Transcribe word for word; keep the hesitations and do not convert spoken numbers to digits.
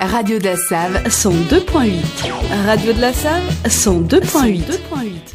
Radio de la Save, cent deux point huit. Radio de la Save, cent deux point huit.